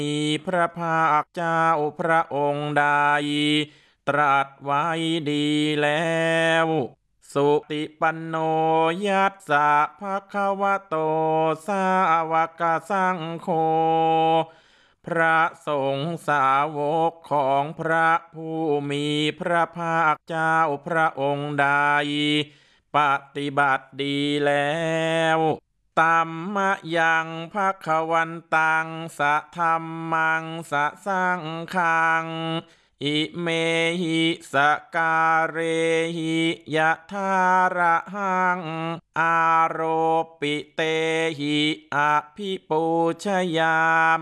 มีพระภาคเจ้าพระองค์ใดตรัสไว้ดีแล้วสุติปันโนยัสสะภะคะวะโตสาวกสังโฆพระสงฆ์สาวกของพระผู้มีพระภาคเจ้าพระองค์ใดปฏิบัติดีแล้วตัมมะยังภคะวันตังสะธัมมังสะสังฆังอิเมหิสการเรหิยะทาระหังอาโรปิเตหิอภิปูชยา